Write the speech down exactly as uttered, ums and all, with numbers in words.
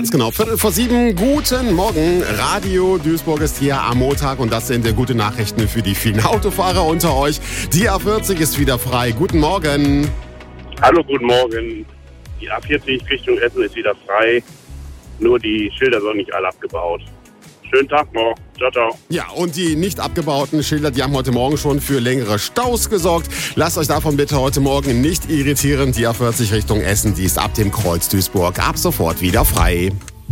Ganz genau, Viertel vor sieben. Guten Morgen. Radio Duisburg ist hier am Montag und das sind gute Nachrichten für die vielen Autofahrer unter euch. Die A vierzig ist wieder frei. Guten Morgen. Hallo, guten Morgen. Die A vierzig Richtung Essen ist wieder frei. Nur die Schilder sind nicht alle abgebaut. Schönen Tag noch. Ciao, ciao. Ja, und die nicht abgebauten Schilder, die haben heute Morgen schon für längere Staus gesorgt. Lasst euch davon bitte heute Morgen nicht irritieren. Die A vierzig Richtung Essen, die ist ab dem Kreuz Duisburg ab sofort wieder frei.